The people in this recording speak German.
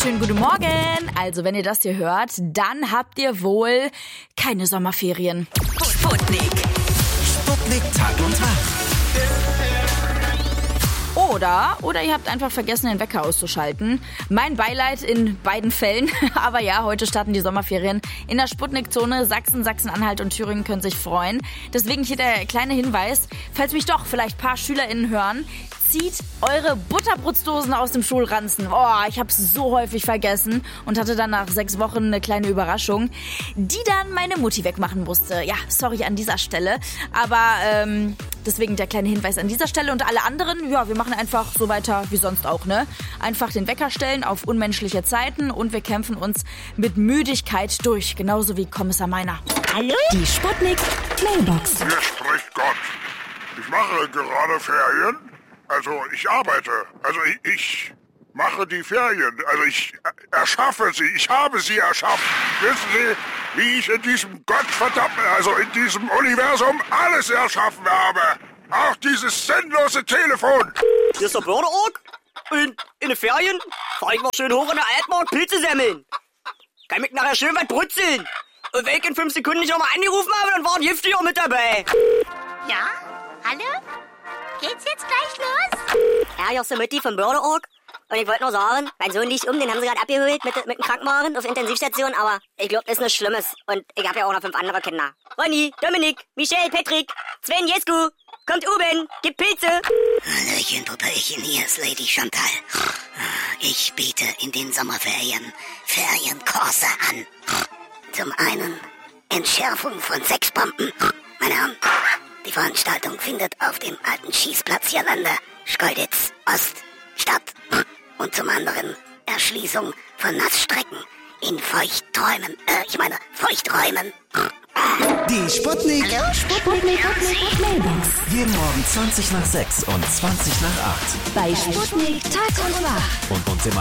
wunderschönen guten Morgen. Also, wenn ihr das hier hört, dann habt ihr wohl keine Sommerferien. Sputnik. Sputnik Tag und Tag. Oder ihr habt einfach vergessen, den Wecker auszuschalten. Mein Beileid in beiden Fällen. Aber ja, heute starten die Sommerferien in der Sputnik-Zone. Sachsen, Sachsen-Anhalt und Thüringen können sich freuen. Deswegen hier der kleine Hinweis, falls mich doch vielleicht ein paar SchülerInnen hören, zieht eure Butterbrotsdosen aus dem Schulranzen. Oh, ich hab's so häufig vergessen und hatte dann nach 6 Wochen eine kleine Überraschung, die dann meine Mutti wegmachen musste. Ja, sorry an dieser Stelle. Aber deswegen der kleine Hinweis an dieser Stelle. Und alle anderen, ja, wir machen einfach so weiter wie sonst auch, ne? Einfach den Wecker stellen auf unmenschliche Zeiten und wir kämpfen uns mit Müdigkeit durch. Genauso wie Kommissar Meiner. Hallo? Die Sputnik Mailbox. Hier spricht Gott. Ich mache gerade Ferien. Also ich arbeite. Also ich mache die Ferien. Also ich erschaffe sie. Ich habe sie erschaffen. Wissen Sie, wie ich in diesem Gottverdammten, also in diesem Universum alles erschaffen habe? Auch dieses sinnlose Telefon. Hier ist der Börderorg. Und in den Ferien fahr ich noch schön hoch in der Altmark Pilze sammeln. Kann mich nachher schön was brutzeln. Und wenn ich in 5 Sekunden nicht nochmal angerufen habe, dann war ein Giftiger mit dabei. Ja? Hallo? Geht's jetzt gleich los? Ja, hier ist der Mutti vom Börderorg. Und ich wollte nur sagen, mein Sohn liegt den haben sie gerade abgeholt mit dem Krankenwagen auf Intensivstation, aber ich glaube, das ist nichts Schlimmes. Und ich habe ja auch noch 5 andere Kinder. Ronny, Dominik, Michelle, Patrick, Sven, Jesku, kommt oben, gibt Pilze. Hallöchen, Puppelchen, hier ist Lady Chantal. Ich biete in den Sommerferien Ferienkurse an. Zum einen Entschärfung von Sexbomben. Meine Herren, die Veranstaltung findet auf dem alten Schießplatz hier an der Schkeuditz Ost statt. Und zum anderen Erschließung von Nassstrecken in Feuchträumen. Feuchträumen. Die Sputnik. Hallo? Sputnik Mailbox. Jeden Morgen 20 nach 6 und 20 nach 8. Bei Sputnik Tag und Nacht. Und im